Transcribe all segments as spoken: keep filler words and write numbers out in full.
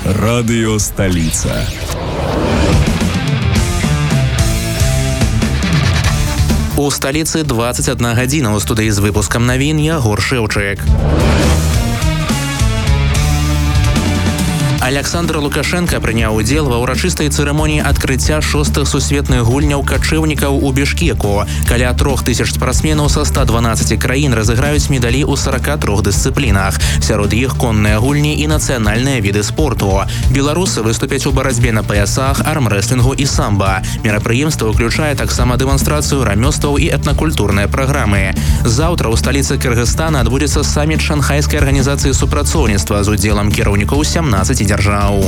Радио «Столица». У сталіцы двадцать одна гадзіна. У студыі з выпускам навін Ягор Шэўчык. Александр Лукашенко прыняў удзел ва ўрачыстай цырымоніі адкрыцця шостых сусветных гульняў качэўнікаў у Бішкеку. Каля трох тысяч спартсменаў са ста дванаццаці краін разыграюць медалі ў сарака трох дысцыплінах. Сярод іх конныя гульні і нацыянальныя віды спорту. Беларусы выступяць у барацьбе на паясах, армрэслінгу і самба. Мерапрыемства ўключае таксама дэманстрацыю рамёстваў і этнакультурныя праграмы. Заўтра ў сталіцы Кыргызстана адбудзецца саміт шанхайскай арганізацыі супрацоўніцтва з удзелам кіраўнікоў сямнаццаці дзяржаў.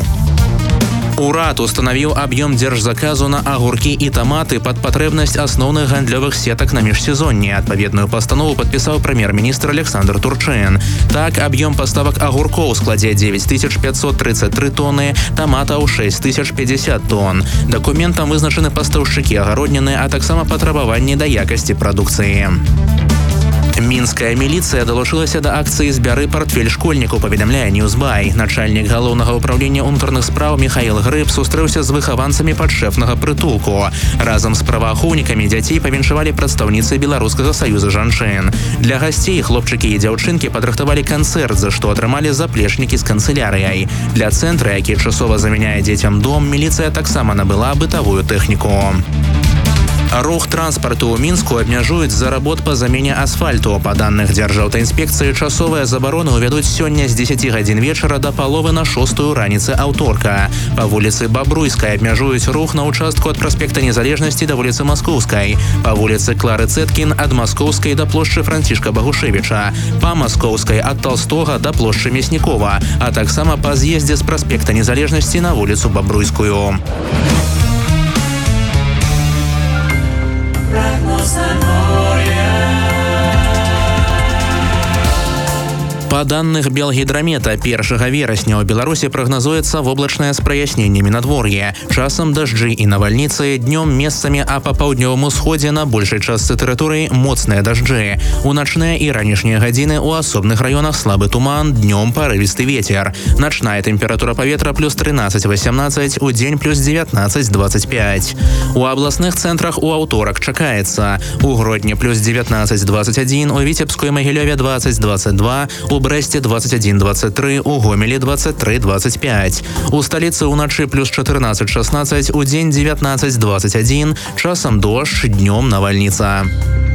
Урад устанавіў аб'ём дзяржзаказу на агуркі і таматы пад патрэбнасць асноўных гандлёвых сетак на міжсезонне. Адпаведную пастанову падпісаў прэм'ер-міністр Александр Турчын. Так, аб'ём паставак агуркоў складзе дзевяць тысяч пятьсот тридцать три тонны, таматаў шесть тысяч пятьдесят тонн. Дакументам вызначаны пастаўшчыкі агародніны, а таксама патрабаванні да якасці прадукцыі. Мінская міліцыя далучылася да акцыі «Збяры партфель школьніку», паведамляе Ньюсбай. Начальнік галоўнага ўправлення ўнутраных спраў Михаил Грыб сустрэўся з выхаванцамі падшэфнага прытулку. Разам з праваахоўнікамі дзяцей павіншавалі прадстаўніцы Беларускага саюза жанчын. Для гасцей хлопчыкі і дзяўчынкі падрыхтавалі канцэрт, за што атрымалі заплечнікі з канцылярыяй. Для цэнтра, які часова замяняе дзецям дом, міліцыя таксама набыла бытавую тэхніку. Рух транспарту ў Мінску абмяжуюць за работ па замене асфальту. Па даных Дзяржаўтаінспекцыі, часовыя забароны ўвядуць сёння з дзесяці гадзін вечара да паловы на шостую раніцы аўторка. Па вуліцы Бабруйскай абмяжуюць рух на ўчастку ад праспекта Незалежнасці да вуліцы Маскоўскай. Па вуліцы Клары Цэткін ад Маскоўскай да плошчы Францішка Багушевіча. Па Маскоўскай ад Талстога да плошчы Мяснікова, а таксама па з'ездзе з праспекта Незалежнасці на вуліцу Бабруйскую. Па данных Белгідрамета, першага верасня ў Беларусі прагназуецца воблачнае з праясненнямі надвор'е. Часам дажджы і навальніцы, днём месцамі, а па паўднёвым усходзе на большай частцы тэрыторыі моцныя дажджы. У начныя і ранішнія гадзіны ў асобных раёнах слабы туман, днём парывісты вецер. Начная тэмпература паветра плюс трынаццаць васямнаццаць, у дзень плюс дзевятнаццаць двадцать пять. У абласных цэнтрах у аўторак чакаецца. У Гродні плюс девятнадцать двадцать один, у Віцебску і Магілёве двадцать двадцать два, у Брэсце двадцать один двадцать три, у Гомелі двадцать три двадцать пять. У сталіцы ўначы плюс чатырнаццаць шаснаццаць, у дзень девятнадцать двадцать один, часам дождж, днём навальніца.